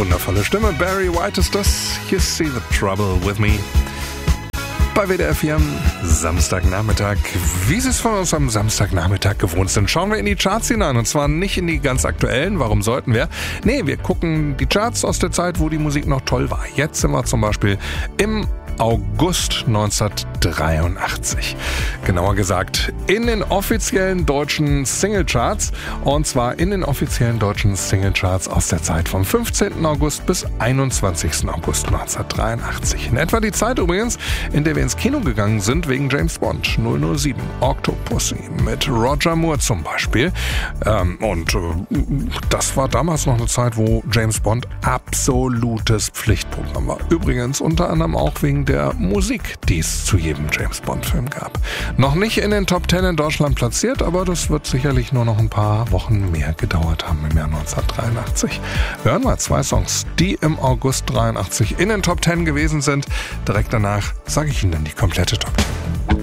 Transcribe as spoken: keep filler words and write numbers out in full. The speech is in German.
wundervolle Stimme. Barry White ist das. You see the trouble with me. Bei W D R vier am Samstagnachmittag. Wie Sie es von uns am Samstagnachmittag gewohnt sind, schauen wir in die Charts hinein. Und zwar nicht in die ganz aktuellen, warum sollten wir? Nee, wir gucken die Charts aus der Zeit, wo die Musik noch toll war. Jetzt sind wir zum Beispiel im August neunzehnhundertdreiundachtzig. Genauer gesagt in den offiziellen deutschen Singlecharts. Und zwar in den offiziellen deutschen Singlecharts aus der Zeit vom fünfzehnten August bis einundzwanzigsten August neunzehnhundertdreiundachtzig. In etwa die Zeit übrigens, in der wir ins Kino gegangen sind wegen James Bond null null sieben, Octopussy mit Roger Moore zum Beispiel. Ähm, und äh, das war damals noch eine Zeit, wo James Bond absolutes Pflichtprogramm war. Übrigens unter anderem auch wegen der Musik, die es zu jedem James-Bond-Film gab. Noch nicht in den Top Ten in Deutschland platziert, aber das wird sicherlich nur noch ein paar Wochen mehr gedauert haben im Jahr neunzehnhundertdreiundachtzig. Wir hören mal zwei Songs, die im August dreiundachtzig in den Top Ten gewesen sind. Direkt danach sage ich Ihnen dann die komplette Top Ten.